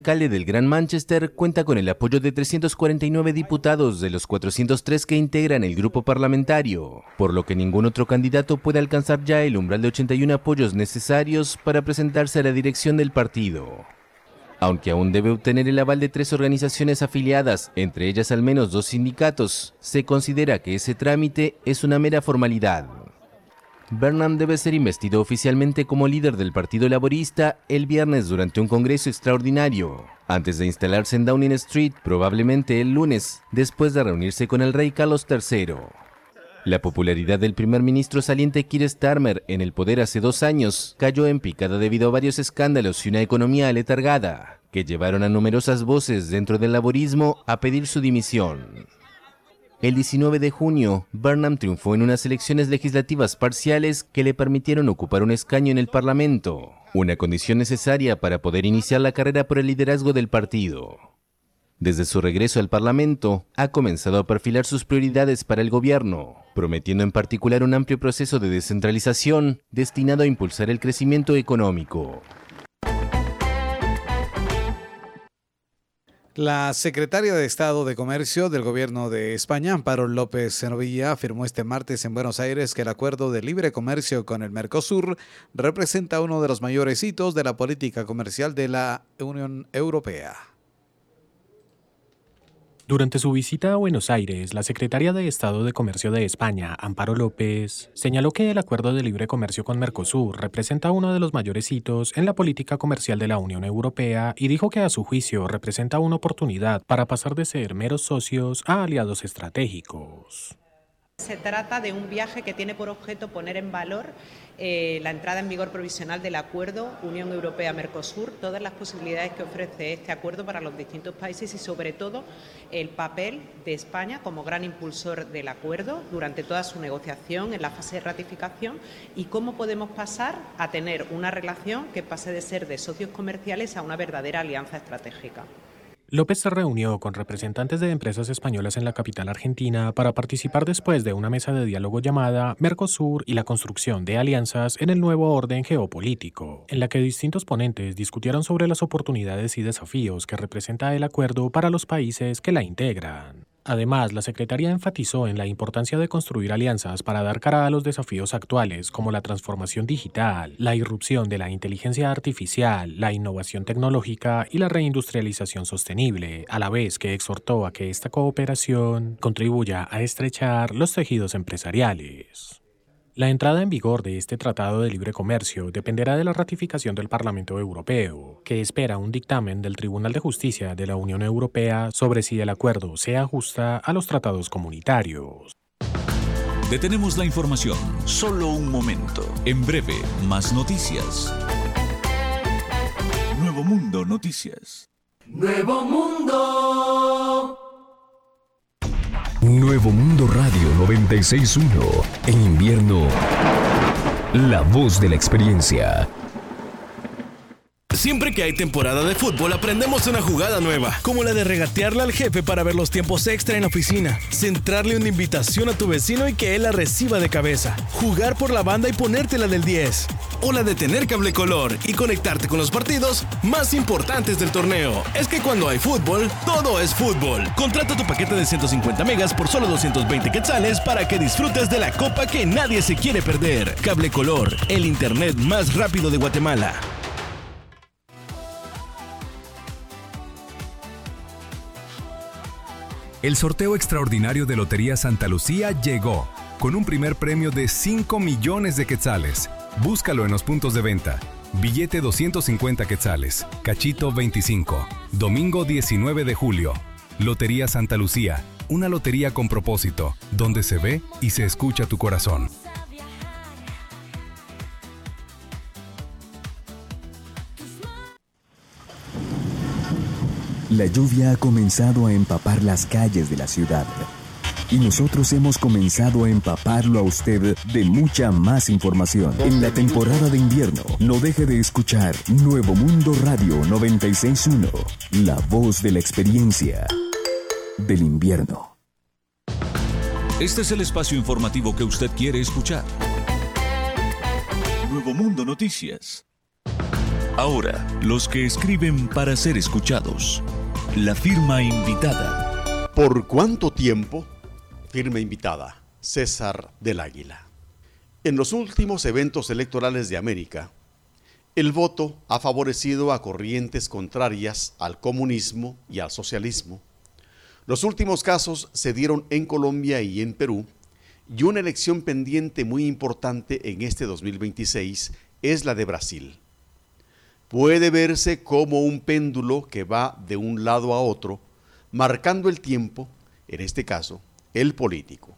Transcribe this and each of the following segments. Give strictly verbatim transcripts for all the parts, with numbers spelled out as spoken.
El alcalde del Gran Manchester cuenta con el apoyo de trescientos cuarenta y nueve diputados de los cuatrocientos tres que integran el grupo parlamentario, por lo que ningún otro candidato puede alcanzar ya el umbral de ochenta y uno apoyos necesarios para presentarse a la dirección del partido. Aunque aún debe obtener el aval de tres organizaciones afiliadas, entre ellas al menos dos sindicatos, se considera que ese trámite es una mera formalidad. Burnham debe ser investido oficialmente como líder del Partido Laborista el viernes durante un congreso extraordinario, antes de instalarse en Downing Street probablemente el lunes, después de reunirse con el rey Carlos tercero. La popularidad del primer ministro saliente Keir Starmer en el poder hace dos años cayó en picada debido a varios escándalos y una economía aletargada, que llevaron a numerosas voces dentro del laborismo a pedir su dimisión. El diecinueve de junio, Burnham triunfó en unas elecciones legislativas parciales que le permitieron ocupar un escaño en el Parlamento, una condición necesaria para poder iniciar la carrera por el liderazgo del partido. Desde su regreso al Parlamento, ha comenzado a perfilar sus prioridades para el gobierno, prometiendo en particular un amplio proceso de descentralización destinado a impulsar el crecimiento económico. La secretaria de Estado de Comercio del Gobierno de España, Amparo López Novilla, afirmó este martes en Buenos Aires que el acuerdo de libre comercio con el Mercosur representa uno de los mayores hitos de la política comercial de la Unión Europea. Durante su visita a Buenos Aires, la secretaria de Estado de Comercio de España, Amparo López, señaló que el acuerdo de libre comercio con Mercosur representa uno de los mayores hitos en la política comercial de la Unión Europea y dijo que a su juicio representa una oportunidad para pasar de ser meros socios a aliados estratégicos. Se trata de un viaje que tiene por objeto poner en valor eh, la entrada en vigor provisional del acuerdo Unión Europea-Mercosur, todas las posibilidades que ofrece este acuerdo para los distintos países y sobre todo el papel de España como gran impulsor del acuerdo durante toda su negociación en la fase de ratificación y cómo podemos pasar a tener una relación que pase de ser de socios comerciales a una verdadera alianza estratégica. López se reunió con representantes de empresas españolas en la capital argentina para participar después de una mesa de diálogo llamada Mercosur y la construcción de alianzas en el nuevo orden geopolítico, en la que distintos ponentes discutieron sobre las oportunidades y desafíos que representa el acuerdo para los países que la integran. Además, la Secretaría enfatizó en la importancia de construir alianzas para dar cara a los desafíos actuales como la transformación digital, la irrupción de la inteligencia artificial, la innovación tecnológica y la reindustrialización sostenible, a la vez que exhortó a que esta cooperación contribuya a estrechar los tejidos empresariales. La entrada en vigor de este Tratado de Libre Comercio dependerá de la ratificación del Parlamento Europeo, que espera un dictamen del Tribunal de Justicia de la Unión Europea sobre si el acuerdo se ajusta a los tratados comunitarios. Detenemos la información, solo un momento. En breve, más noticias. Nuevo Mundo Noticias. Nuevo Mundo. Nuevo Mundo Radio noventa y seis punto uno. En invierno, la voz de la experiencia. Siempre que hay temporada de fútbol aprendemos una jugada nueva, como la de regatearle al jefe para ver los tiempos extra en la oficina, centrarle una invitación a tu vecino y que él la reciba de cabeza, jugar por la banda y ponértela del diez, o la de tener cable color y conectarte con los partidos más importantes del torneo. Es que cuando hay fútbol, todo es fútbol. Contrata tu paquete de ciento cincuenta megas por solo doscientos veinte quetzales para que disfrutes de la copa que nadie se quiere perder. Cable color, el internet más rápido de Guatemala. El sorteo extraordinario de Lotería Santa Lucía llegó, con un primer premio de cinco millones de quetzales. Búscalo en los puntos de venta. Billete doscientos cincuenta quetzales, cachito veinticinco. Domingo diecinueve de julio. Lotería Santa Lucía, una lotería con propósito, donde se ve y se escucha tu corazón. La lluvia ha comenzado a empapar las calles de la ciudad. Y nosotros hemos comenzado a empaparlo a usted de mucha más información. En la temporada de invierno, no deje de escuchar Nuevo Mundo Radio noventa y seis punto uno. La voz de la experiencia del invierno. Este es el espacio informativo que usted quiere escuchar. Nuevo Mundo Noticias. Ahora, los que escriben para ser escuchados. La firma invitada. ¿Por cuánto tiempo? Firma invitada, César del Águila. En los últimos eventos electorales de América, el voto ha favorecido a corrientes contrarias al comunismo y al socialismo. Los últimos casos se dieron en Colombia y en Perú, y una elección pendiente muy importante en este dos mil veintiséis es la de Brasil. Puede verse como un péndulo que va de un lado a otro, marcando el tiempo, en este caso, el político.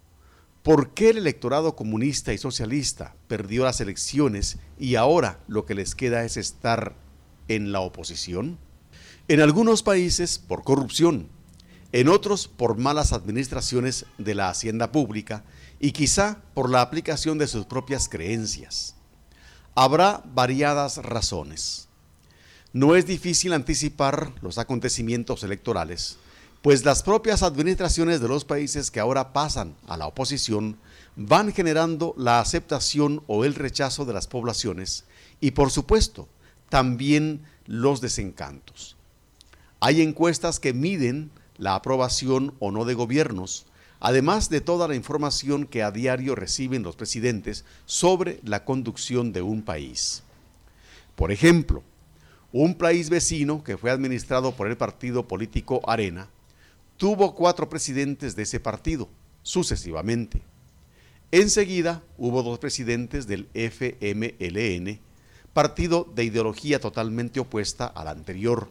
¿Por qué el electorado comunista y socialista perdió las elecciones y ahora lo que les queda es estar en la oposición? En algunos países por corrupción, en otros por malas administraciones de la hacienda pública y quizá por la aplicación de sus propias creencias. Habrá variadas razones. No es difícil anticipar los acontecimientos electorales, pues las propias administraciones de los países que ahora pasan a la oposición van generando la aceptación o el rechazo de las poblaciones y, por supuesto, también los desencantos. Hay encuestas que miden la aprobación o no de gobiernos, además de toda la información que a diario reciben los presidentes sobre la conducción de un país. Por ejemplo, un país vecino que fue administrado por el partido político Arena tuvo cuatro presidentes de ese partido, sucesivamente. Enseguida hubo dos presidentes del F M L N, partido de ideología totalmente opuesta al anterior.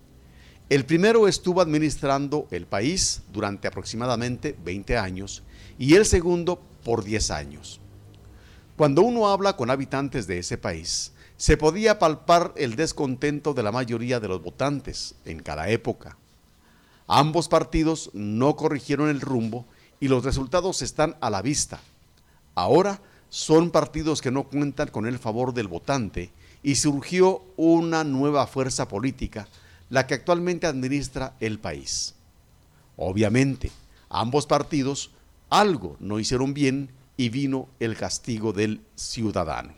El primero estuvo administrando el país durante aproximadamente veinte años y el segundo por diez años. Cuando uno habla con habitantes de ese país, se podía palpar el descontento de la mayoría de los votantes en cada época. Ambos partidos no corrigieron el rumbo y los resultados están a la vista. Ahora son partidos que no cuentan con el favor del votante y surgió una nueva fuerza política, la que actualmente administra el país. Obviamente, ambos partidos algo no hicieron bien y vino el castigo del ciudadano.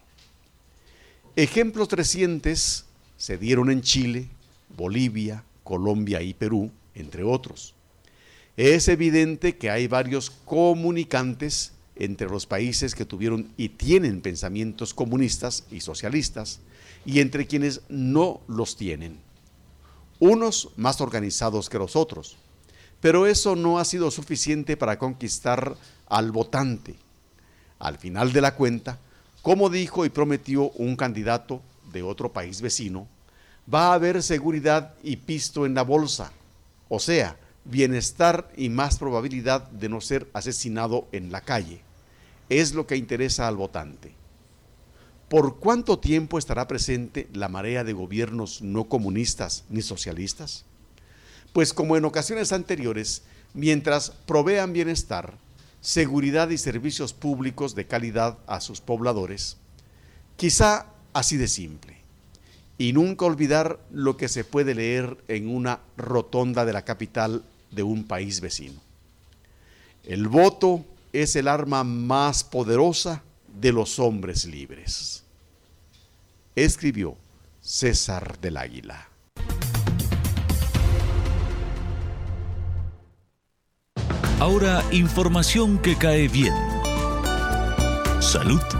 Ejemplos recientes se dieron en Chile, Bolivia, Colombia y Perú, entre otros. Es evidente que hay varios comunicantes entre los países que tuvieron y tienen pensamientos comunistas y socialistas y entre quienes no los tienen. Unos más organizados que los otros, pero eso no ha sido suficiente para conquistar al votante. Al final de la cuenta, como dijo y prometió un candidato de otro país vecino, va a haber seguridad y pisto en la bolsa, o sea, bienestar y más probabilidad de no ser asesinado en la calle. Es lo que interesa al votante. ¿Por cuánto tiempo estará presente la marea de gobiernos no comunistas ni socialistas? Pues como en ocasiones anteriores, mientras provean bienestar, seguridad y servicios públicos de calidad a sus pobladores, quizá así de simple. Y nunca olvidar lo que se puede leer en una rotonda de la capital de un país vecino. El voto es el arma más poderosa de los hombres libres. Escribió César del Águila. Ahora, información que cae bien. Salud.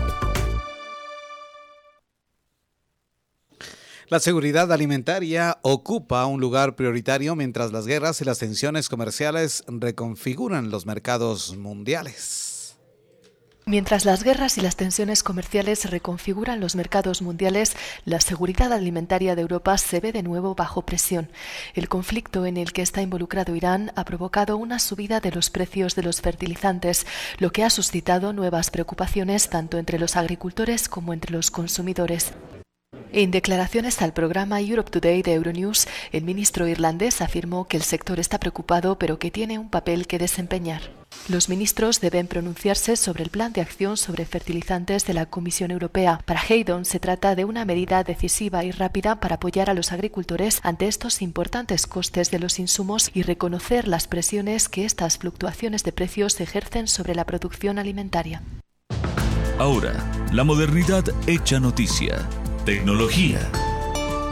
La seguridad alimentaria ocupa un lugar prioritario mientras las guerras y las tensiones comerciales reconfiguran los mercados mundiales. Mientras las guerras y las tensiones comerciales reconfiguran los mercados mundiales, la seguridad alimentaria de Europa se ve de nuevo bajo presión. El conflicto en el que está involucrado Irán ha provocado una subida de los precios de los fertilizantes, lo que ha suscitado nuevas preocupaciones tanto entre los agricultores como entre los consumidores. En declaraciones al programa Europe Today de Euronews, el ministro irlandés afirmó que el sector está preocupado pero que tiene un papel que desempeñar. Los ministros deben pronunciarse sobre el plan de acción sobre fertilizantes de la Comisión Europea. Para Haydon se trata de una medida decisiva y rápida para apoyar a los agricultores ante estos importantes costes de los insumos y reconocer las presiones que estas fluctuaciones de precios ejercen sobre la producción alimentaria. Ahora, la modernidad hecha noticia. Tecnología.